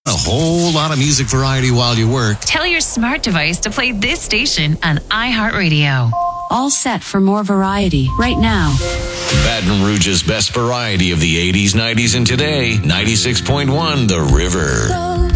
A whole lot of music variety while you work. Tell your smart device to play this station on iHeartRadio. All set for more variety right now. Baton Rouge's best variety of the 80s, 90s, and today. 96.1 The River.